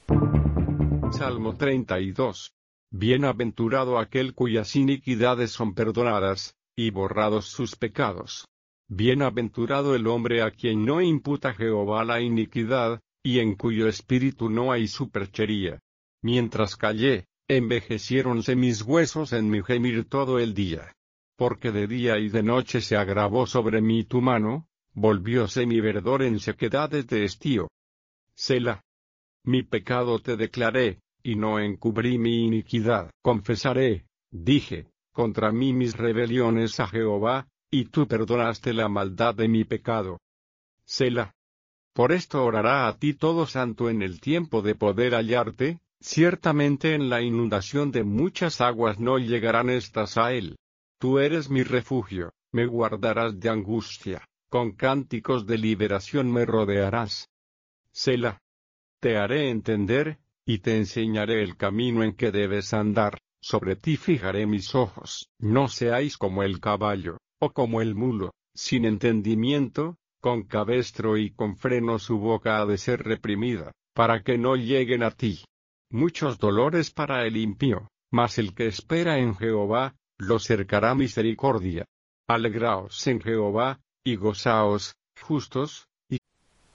Salmo 32. Bienaventurado aquel cuyas iniquidades son perdonadas, y borrados sus pecados. Bienaventurado el hombre a quien no imputa Jehová la iniquidad, y en cuyo espíritu no hay superchería. Mientras callé, envejeciéronse mis huesos en mi gemir todo el día. Porque de día y de noche se agravó sobre mí tu mano, volvióse mi verdor en sequedades de estío. Selah. Mi pecado te declaré, y no encubrí mi iniquidad. Confesaré, dije, contra mí mis rebeliones a Jehová, y tú perdonaste la maldad de mi pecado. Selah. Por esto orará a ti todo santo en el tiempo de poder hallarte, ciertamente en la inundación de muchas aguas no llegarán estas a él. Tú eres mi refugio, me guardarás de angustia, con cánticos de liberación me rodearás. Selah. Te haré entender, y te enseñaré el camino en que debes andar, sobre ti fijaré mis ojos. No seáis como el caballo, o como el mulo, sin entendimiento, con cabestro y con freno su boca ha de ser reprimida, para que no lleguen a ti. Muchos dolores para el impío, mas el que espera en Jehová, lo cercará misericordia. Alegraos en Jehová, y gozaos, justos,